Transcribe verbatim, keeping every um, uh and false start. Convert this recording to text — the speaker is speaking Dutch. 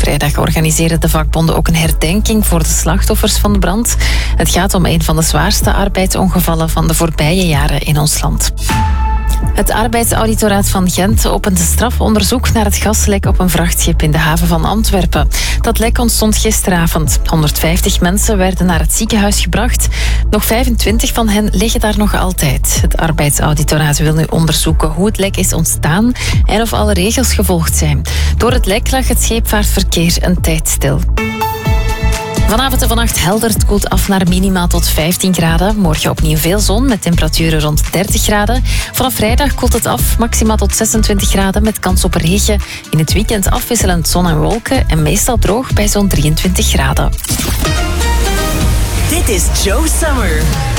Vrijdag organiseren de vakbonden ook een herdenking voor de slachtoffers van de brand. Het gaat om een van de zwaarste arbeidsongevallen van de voorbije jaren in ons land. Het arbeidsauditoraat van Gent opent een strafonderzoek naar het gaslek op een vrachtschip in de haven van Antwerpen. Dat lek ontstond gisteravond. honderdvijftig mensen werden naar het ziekenhuis gebracht. Nog vijfentwintig van hen liggen daar nog altijd. Het arbeidsauditoraat wil nu onderzoeken hoe het lek is ontstaan en of alle regels gevolgd zijn. Door het lek lag het scheepvaartverkeer een tijd stil. Vanavond en vannacht helder, het koelt af naar minima tot vijftien graden. Morgen opnieuw veel zon met temperaturen rond dertig graden. Vanaf vrijdag koelt het af, maxima tot zesentwintig graden met kans op regen. In het weekend afwisselend zon en wolken en meestal droog bij zo'n drieëntwintig graden. Dit is Joe Summer.